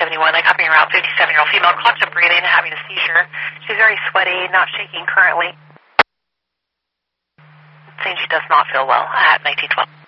I copy her out, 57-year-old female, clocked up breathing, having a seizure. She's very sweaty, not shaking currently. Saying she does not feel well at 1912.